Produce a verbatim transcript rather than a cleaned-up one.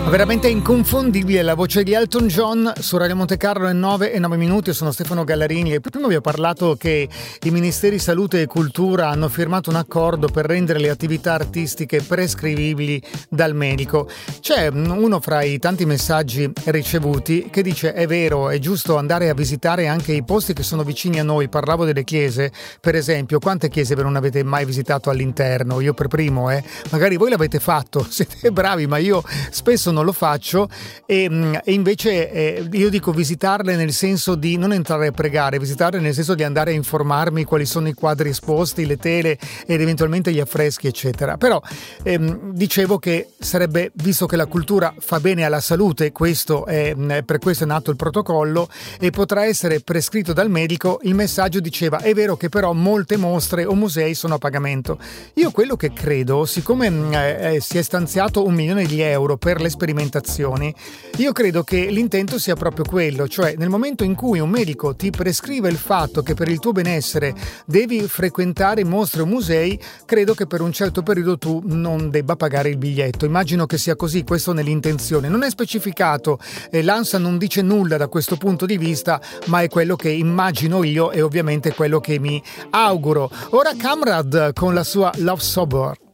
Veramente inconfondibile la voce di Elton John su Radio Monte Carlo alle nove e nove minuti. Io sono Stefano Gallarini e prima vi ho parlato che i Ministeri Salute e Cultura hanno firmato un accordo per rendere le attività artistiche prescrivibili dal medico. C'è uno fra i tanti messaggi ricevuti che dice: è vero, è giusto andare a visitare anche i posti che sono vicini a noi. Parlavo delle chiese, per esempio. Quante chiese non avete mai visitato all'interno? Io per primo, eh. Magari voi l'avete fatto, siete bravi, ma io spesso non lo faccio e, e invece eh, io dico visitarle nel senso di non entrare a pregare, visitarle nel senso di andare a informarmi quali sono i quadri esposti, le tele ed eventualmente gli affreschi eccetera. Però ehm, dicevo che sarebbe, visto che la cultura fa bene alla salute, questo è, per questo è nato il protocollo e potrà essere prescritto dal medico. Il messaggio diceva: è vero che però molte mostre o musei sono a pagamento. Io quello che credo, siccome eh, si è stanziato un milione di euro per le sperimentazioni, io credo che l'intento sia proprio quello, cioè nel momento in cui un medico ti prescrive il fatto che per il tuo benessere devi frequentare mostre o musei, credo che per un certo periodo tu non debba pagare il biglietto. Immagino che sia così, questo nell'intenzione. Non è specificato, eh, l'ANSA non dice nulla da questo punto di vista, ma è quello che immagino io e ovviamente quello che mi auguro. Ora Kamrad con la sua Love Sober.